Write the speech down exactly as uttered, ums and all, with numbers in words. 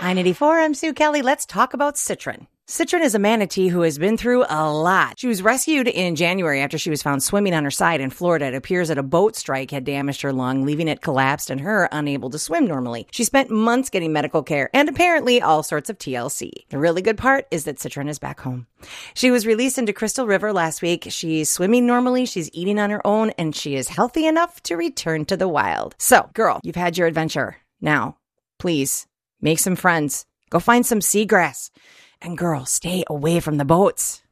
nine eighty-four, I'm Sue Kelly. Let's talk about Citron. Citron is a manatee who has been through a lot. She was rescued in January after she was found swimming on her side in Florida. It appears that a boat strike had damaged her lung, leaving it collapsed and her unable to swim normally. She spent months getting medical care and apparently all sorts of T L C. The really good part is that Citron is back home. She was released into Crystal River last week. She's swimming normally, she's eating on her own, and she is healthy enough to return to the wild. So, girl, you've had your adventure. Now, please, make some friends. Go find some seagrass. And girl, stay away from the boats.